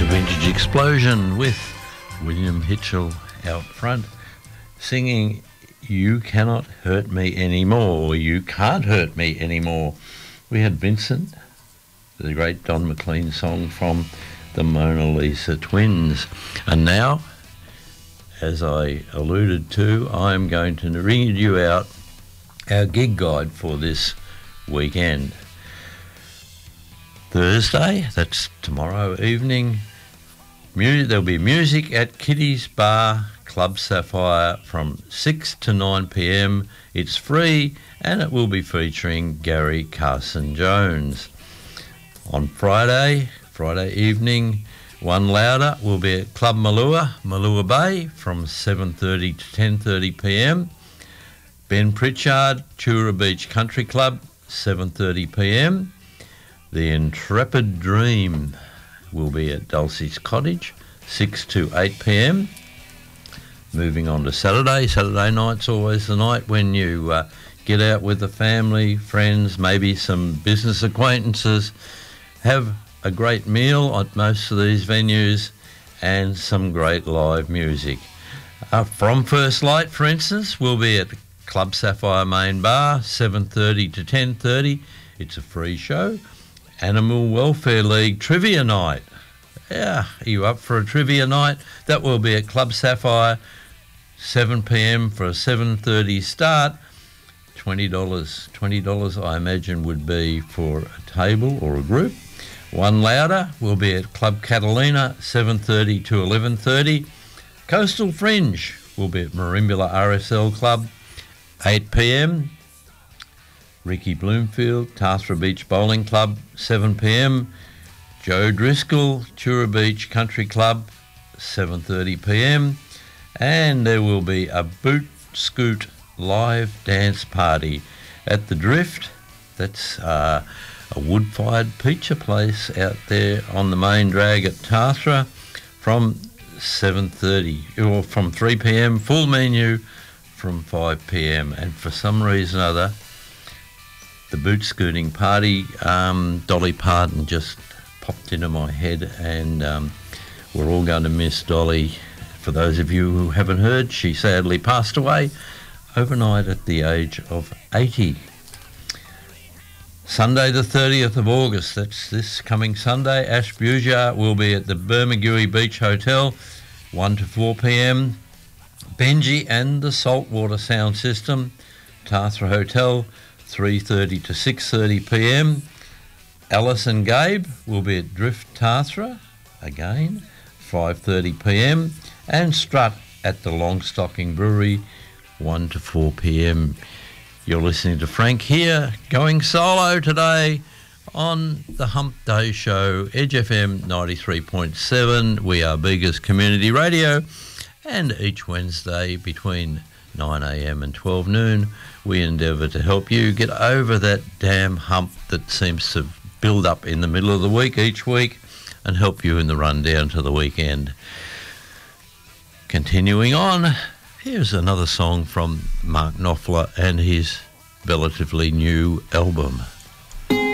Vintage Explosion with William Hitchell out front singing You Cannot Hurt Me Anymore, You Can't Hurt Me Anymore. We had Vincent, the great Don McLean song from the Mona Lisa Twins. And now, as I alluded to, I'm going to read you out our gig guide for this weekend. Thursday, that's tomorrow evening, there'll be music at Kitty's Bar, Club Sapphire from 6 to 9 p.m. It's free and it will be featuring Gary Carson Jones. On Friday evening, One Louder will be at Club Malua Bay from 7:30 to 10:30 p.m. Ben Pritchard, Tura Beach Country Club, 7:30 p.m. The Intrepid Dream will be at Dulcie's Cottage, 6 to 8 p.m. Moving on to Saturday. Saturday night's always the night when you get out with the family, friends, maybe some business acquaintances, have a great meal at most of these venues, and some great live music. From First Light, for instance, will be at Club Sapphire Main Bar, 7:30 to 10:30. It's a free show. Animal Welfare League Trivia Night. Yeah, are you up for a trivia night? That will be at Club Sapphire, 7 p.m. for a 7:30 start. $20 I imagine would be for a table or a group. One Louder will be at Club Catalina, 7:30 to 11:30. Coastal Fringe will be at Marimbula RSL Club, 8 p.m. Ricky Bloomfield, Tathra Beach Bowling Club, 7 p.m. Joe Driscoll, Tura Beach Country Club, 7:30 p.m. And there will be a Boot Scoot live dance party at the Drift. That's a wood-fired pizza place out there on the main drag at Tathra from 7:30 or from 3 p.m. Full menu from 5 p.m. And for some reason or other, the boot scooting party, Dolly Parton just popped into my head, and we're all going to miss Dolly. For those of you who haven't heard, she sadly passed away overnight at the age of 80. Sunday the 30th of August, that's this coming Sunday, Ash Buja will be at the Bermagui Beach Hotel, 1 to 4 p.m. Benji and the Saltwater Sound System, Tathra Hotel, 3:30 to 6:30 p.m. Alice and Gabe will be at Drift Tathra, again, 5:30 p.m. And Strut at the Longstocking Brewery, 1 to 4 p.m. You're listening to Frank here, going solo today on the Hump Day Show, Edge FM 93.7. We are Bega's Community Radio, and each Wednesday between 9 a.m. and 12 noon, we endeavour to help you get over that damn hump that seems to build up in the middle of the week each week and help you in the run down to the weekend. Continuing on, here's another song from Mark Knopfler and his relatively new album.